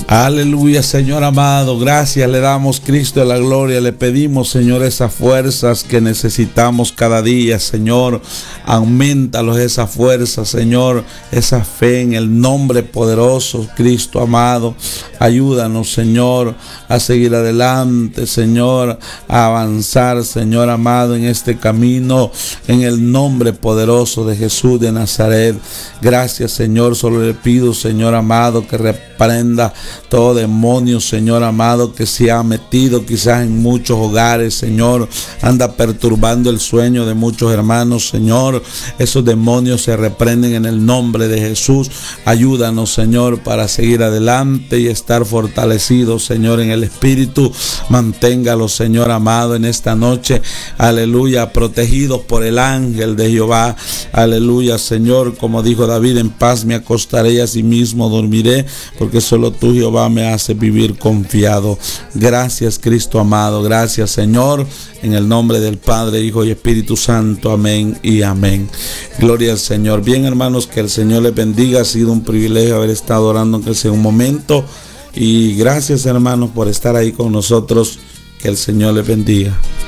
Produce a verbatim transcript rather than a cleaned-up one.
Aleluya, Señor amado, gracias le damos, Cristo de la gloria, le pedimos, Señor, esas fuerzas que necesitamos cada día, Señor, aumentalos esas fuerzas, Señor, esa fe en el nombre poderoso, Cristo amado, ayúdanos, Señor, a seguir adelante, Señor, a avanzar, Señor amado, en este camino, en el nombre poderoso de Jesús de Nazaret. Gracias, Señor, solo le pido, Señor amado, que reprenda todo demonio, Señor amado, que se ha metido quizás en muchos hogares, Señor, anda perturbando el sueño de muchos hermanos, Señor. Esos demonios se reprenden en el nombre de Jesús. Ayúdanos, Señor, para seguir adelante y estar fortalecidos, Señor, en el Espíritu. Manténgalos, Señor amado, en esta noche, aleluya, protegidos por el ángel de Jehová, aleluya, Señor, como dijo David, en paz me acostaré y asimismo dormiré, porque solo tú, Jehová, me hace vivir confiado. Gracias, Cristo amado, gracias, Señor, en el nombre del Padre, Hijo y Espíritu Santo, amén y amén. Gloria al Señor. Bien, hermanos, que el Señor les bendiga. Ha sido un privilegio haber estado orando en ese un momento, y gracias, hermanos, por estar ahí con nosotros. Que el Señor les bendiga.